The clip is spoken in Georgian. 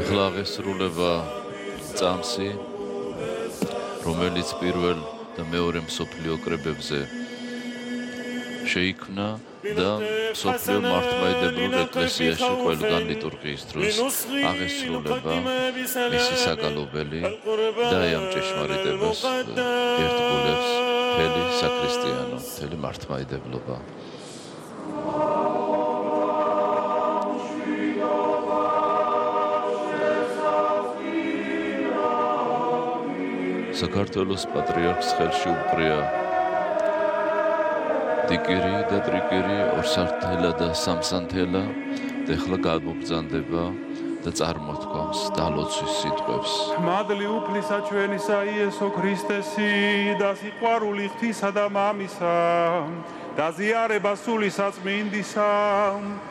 ეხლა აღესრულება წამსი, რომელიც პირველ და მეორე მსოფლიო კრებებზე შეიქმნა და მსოფლიო მართლმადიდებლურ ეკლესიაში ყველგან ლიტურგიის დროს აღესრულება მისი საგალობელი და ამ ჭეშმარიტებას ერთგულებს მთელი საქრისტიანო, მთელი მართლმადიდებლობა. საქართველოს პატრიარქს ხელში უყრია დიკირი და ტრიკირი, ორსართელა და სამსანთელა და ეხლა გამოგბრძანდება და წარმოთქვამს დალოცვის სიტყვებს. მადლი უფლისა ჩვენისა იესო ქრისტესი და სიყვარული ღვთისა და მამისა და ზიარება სული საწმინდისა